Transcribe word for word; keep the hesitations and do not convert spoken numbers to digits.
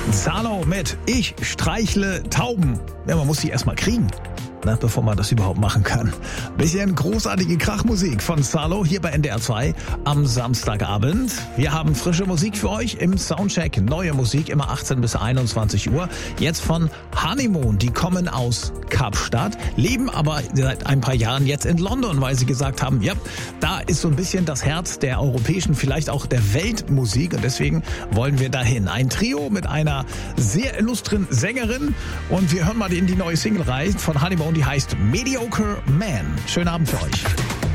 Salo mit Ich streichle Tauben. Ja, man muss sie erstmal kriegen, ne, bevor man das überhaupt machen kann. Bisschen großartige Krachmusik von Salo hier bei N D R zwei am Samstagabend. Wir haben frische Musik für euch im Soundcheck. Neue Musik, immer achtzehn bis einundzwanzig Uhr. Jetzt von Honeymoon. Die kommen aus Kapstadt, leben aber seit ein paar Jahren jetzt in London, weil sie gesagt haben, ja, da ist so ein bisschen das Herz der europäischen, vielleicht auch der Weltmusik, und deswegen wollen wir dahin. Ein Trio mit einer sehr illustren Sängerin, und wir hören mal in die neue Single rein von Honeymoon, die heißt Mediocre Man. Schönen Abend für euch.